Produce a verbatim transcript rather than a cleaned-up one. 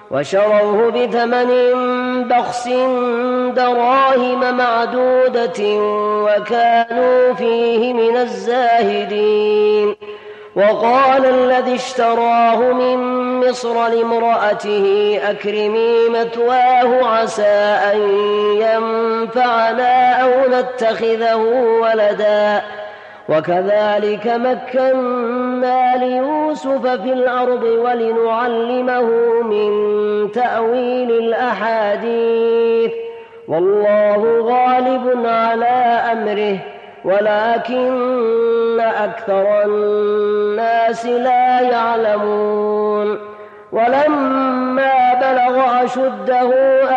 وشروه بثمن بخس دراهم معدودة وكانوا فيه من الزاهدين. وقال الذي اشتراه من مصر لامرأته أكرمي مثواه عسى أن ينفعنا أو نتخذه ولدا وكذلك مكنا ليوسف في الأرض ولنعلمه من تأويل الأحاديث والله غالب على أمره ولكن أكثر الناس لا يعلمون. ولما بلغ أشده